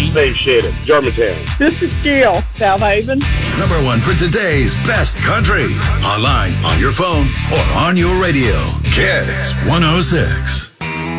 Station, Germantown. This is Jill, South Haven. Number one for today's best country. Online, on your phone, or on your radio. Kicks 106.